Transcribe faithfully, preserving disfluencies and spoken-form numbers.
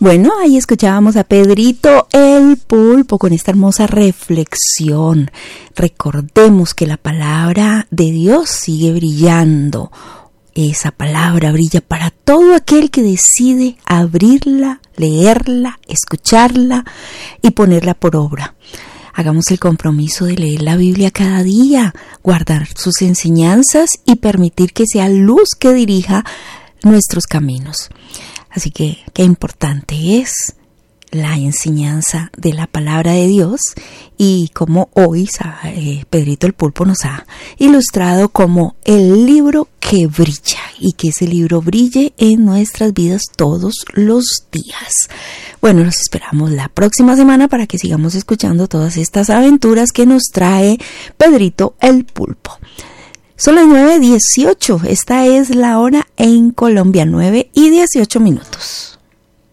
Bueno, ahí escuchábamos a Pedrito el Pulpo con esta hermosa reflexión. Recordemos que la palabra de Dios sigue brillando. Esa palabra brilla para todo aquel que decide abrirla, leerla, escucharla y ponerla por obra. Hagamos el compromiso de leer la Biblia cada día, guardar sus enseñanzas y permitir que sea luz que dirija nuestros caminos. Así que qué importante es la enseñanza de la palabra de Dios y como hoy eh, Pedrito el Pulpo nos ha ilustrado como el libro que brilla y que ese libro brille en nuestras vidas todos los días. Bueno, nos esperamos la próxima semana para que sigamos escuchando todas estas aventuras que nos trae Pedrito el Pulpo. Son las nueve dieciocho, esta es la hora en Colombia, nueve y dieciocho minutos.